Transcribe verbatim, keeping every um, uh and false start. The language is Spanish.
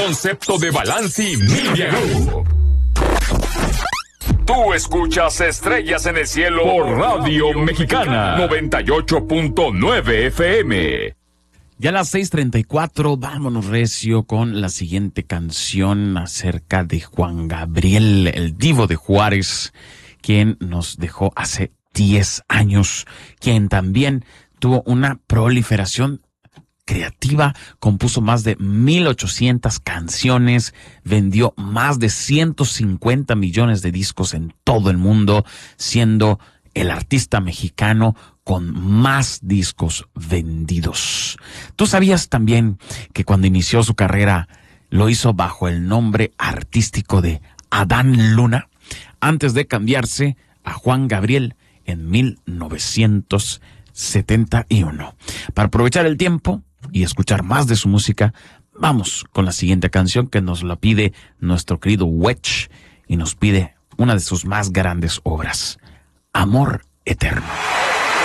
concepto de balance y Media Group. Tú escuchas Estrellas en el Cielo por Radio Mexicana noventa y ocho punto nueve F M. Ya a las seis treinta y cuatro, vámonos recio con la siguiente canción acerca de Juan Gabriel, el divo de Juárez, quien nos dejó hace diez años, quien también tuvo una proliferación creativa, compuso más de mil ochocientas canciones, vendió más de ciento cincuenta millones de discos en todo el mundo, siendo el artista mexicano con más discos vendidos. ¿Tú sabías también que cuando inició su carrera lo hizo bajo el nombre artístico de Adán Luna, antes de cambiarse a Juan Gabriel en mil novecientos setenta y uno? Para aprovechar el tiempo y escuchar más de su música, vamos con la siguiente canción que nos la pide nuestro querido Wedge y nos pide una de sus más grandes obras, Amor Eterno.